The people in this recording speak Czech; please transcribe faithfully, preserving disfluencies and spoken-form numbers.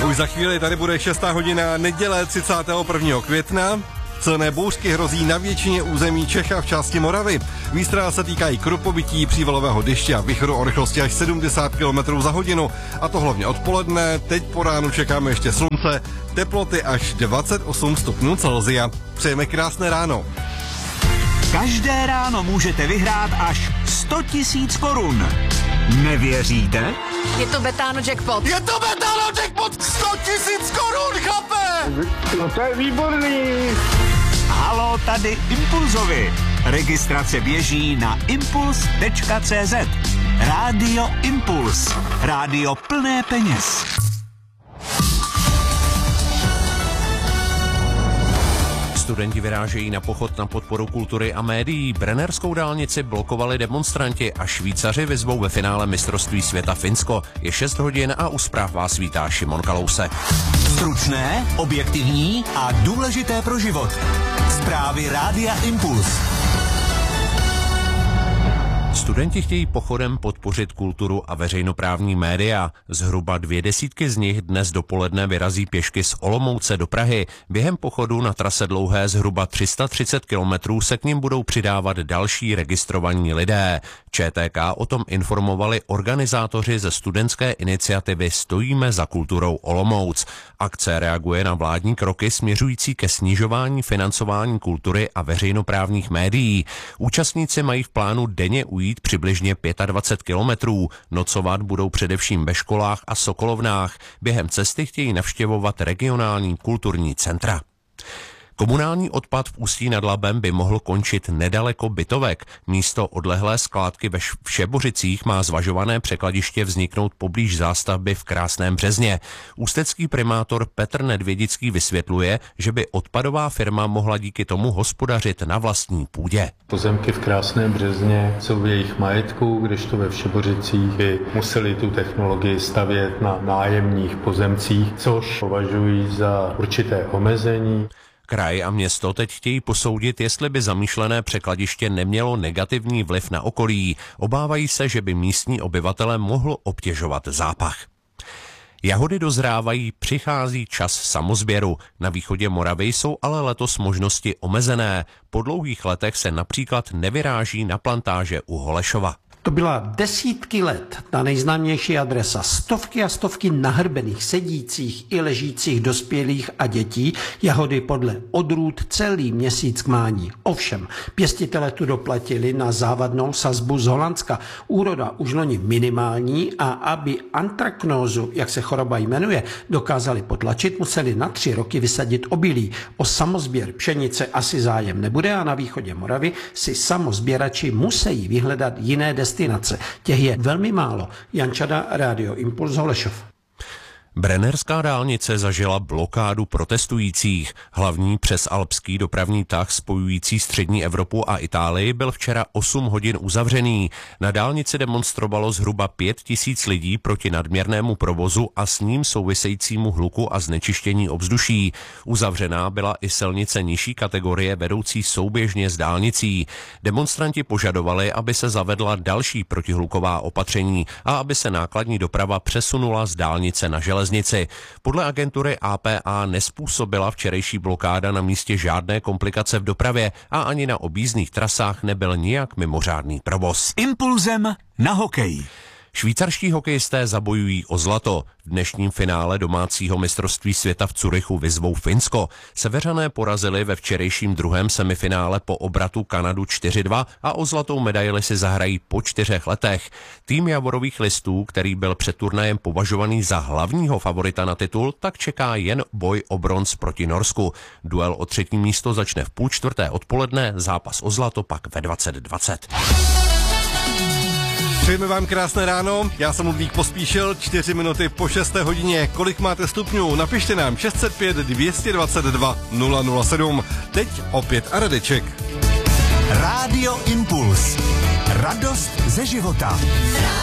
Už za chvíli tady bude šestá hodina neděle třicátého prvního května. Silné bouřky hrozí na většině území Čech a v části Moravy. Výstraha se týkají krupobytí, přívalového deště a vichru o rychlosti až sedmdesát kilometrů za hodinu. A to hlavně odpoledne. Teď po ránu čekáme ještě slunce, teploty až dvacet osm stupňů Celsia. Přejeme krásné ráno. Každé ráno můžete vyhrát až sto tisíc korun. Nevěříte? Je to Betano jackpot. Je to Betano jackpot! sto tisíc korun, chlape! No to je výborný. Haló, tady Impulzovi. Registrace běží na impuls tečka cé zet. Rádio Impuls. Rádio plné peněz. Studenti vyrážejí na pochod na podporu kultury a médií. Brennerskou dálnici blokovali demonstranti a Švýcaři vyzvou ve finále mistrovství světa Finsko. Je šest hodin a u zpráv vás vítá Šimon Kalousek. Stručné, objektivní a důležité pro život. Zprávy Rádia Impuls. Studenti chtějí pochodem podpořit kulturu a veřejnoprávní média. Zhruba dvě desítky z nich dnes dopoledne vyrazí pěšky z Olomouce do Prahy. Během pochodu na trase dlouhé zhruba tři sta třicet kilometrů se k nim budou přidávat další registrovaní lidé. ČTK o tom informovali organizátoři ze studentské iniciativy Stojíme za kulturou Olomouc. Akce reaguje na vládní kroky směřující ke snižování financování kultury a veřejnoprávních médií. Účastníci mají v plánu denně ujít přibližně dvacet pět kilometrů. Nocovat budou především ve školách a sokolovnách. Během cesty chtějí navštěvovat regionální kulturní centra. Komunální odpad v Ústí nad Labem by mohl končit nedaleko Bytovek. Místo odlehlé skládky ve Všebořicích má zvažované překladiště vzniknout poblíž zástavby v Krásném Březně. Ústecký primátor Petr Nedvědický vysvětluje, že by odpadová firma mohla díky tomu hospodařit na vlastní půdě. Pozemky v Krásném Březně jsou v jejich majetku, kdežto ve Všebořicích by museli tu technologii stavět na nájemních pozemcích, což považují za určité omezení. Kraj a město teď chtějí posoudit, jestli by zamýšlené překladiště nemělo negativní vliv na okolí. Obávají se, že by místní obyvatele mohl obtěžovat zápach. Jahody dozrávají, přichází čas samozběru. Na východě Moravy jsou ale letos možnosti omezené. Po dlouhých letech se například nevyráží na plantáže u Holešova. To byla desítky let ta nejznámější adresa. Stovky a stovky nahrbených, sedících i ležících dospělých a dětí, jahody podle odrůd celý měsíc k mání. Ovšem, pěstitele tu doplatili na závadnou sazbu z Holandska. Úroda už loni minimální a aby antraknózu, jak se choroba jmenuje, dokázali potlačit, museli na tři roky vysadit obilí. O samozběr pšenice asi zájem nebude a na východě Moravy si samozběrači musí vyhledat jiné destinace. Destinace. Těch je velmi málo. Jan Čada, Rádio Impuls, Holešov. Brennerská dálnice zažila blokádu protestujících. Hlavní přesalpský dopravní tah spojující střední Evropu a Itálii byl včera osm hodin uzavřený. Na dálnici demonstrovalo zhruba pět tisíc lidí proti nadměrnému provozu a s ním souvisejícímu hluku a znečištění ovzduší. Uzavřená byla i silnice nižší kategorie vedoucí souběžně s dálnicí. Demonstranti požadovali, aby se zavedla další protihluková opatření a aby se nákladní doprava přesunula z dálnice na železnici. Podle agentury A P A nespůsobila včerejší blokáda na místě žádné komplikace v dopravě a ani na objízdných trasách nebyl nijak mimořádný provoz. Impulzem na hokej. Švýcarští hokejisté zabojují o zlato. V dnešním finále domácího mistrovství světa v Curychu vyzvou Finsko. Seveřané porazili ve včerejším druhém semifinále po obratu Kanadu čtyři dva a o zlatou medaili si zahrají po čtyřech letech. Tým Javorových listů, který byl před turnajem považovaný za hlavního favorita na titul, tak čeká jen boj o bronz proti Norsku. Duel o třetí místo začne v půl čtvrté odpoledne, zápas o zlato pak ve dvacet dvacet. Přejeme vám krásné ráno, já jsem Ludvík Pospíšil, čtyři minuty po šesté hodině. Kolik máte stupňů? Napište nám šest set pět dvě stě dvacet dva nula nula sedm. Teď opět a Radeček. Rádio Impuls. Radost ze života.